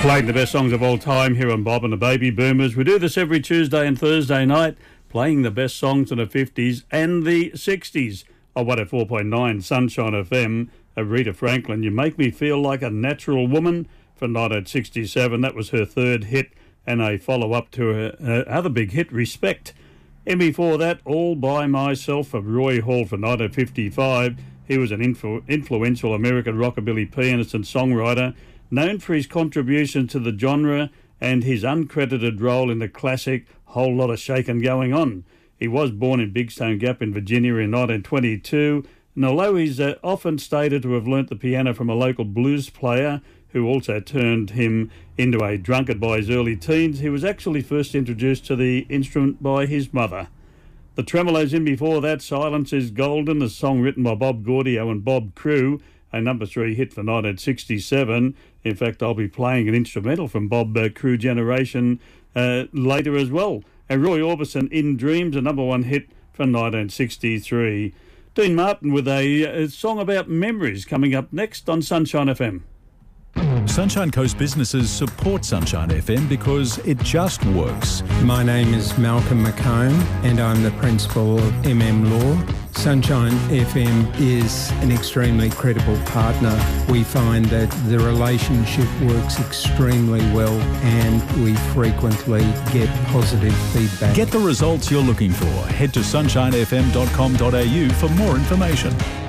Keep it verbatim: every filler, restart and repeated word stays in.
Playing the best songs of all time here on Bob and the Baby Boomers. We do this every Tuesday and Thursday night, playing the best songs in the fifties and the sixties. On one oh four point nine Sunshine F M, Aretha Franklin, You Make Me Feel Like a Natural Woman from nineteen sixty-seven. That was her third hit and a follow-up to her, her other big hit, Respect. And before that, All By Myself of Roy Hall from nineteen fifty-five. He was an influ- influential American rockabilly pianist and songwriter, known for his contribution to the genre and his uncredited role in the classic Whole Lot of Shakin' Going On. He was born in Big Stone Gap in Virginia in nineteen twenty-two, and although he's uh, often stated to have learnt the piano from a local blues player who also turned him into a drunkard by his early teens, he was actually first introduced to the instrument by his mother. The Tremolos in before that, Silence is Golden, a song written by Bob Gaudio and Bob Crew, a number three hit for nineteen sixty-seven. In fact, I'll be playing an instrumental from Bob uh, Crew Generation uh, later as well. And Roy Orbison, In Dreams, a number one hit from nineteen sixty-three. Dean Martin with a, a song about memories coming up next on Sunshine F M. Sunshine Coast businesses support Sunshine F M because it just works. My name is Malcolm McComb and I'm the principal of M M Law. Sunshine F M is an extremely credible partner. We find that the relationship works extremely well and we frequently get positive feedback. Get the results you're looking for. Head to sunshine f m dot com dot a u for more information.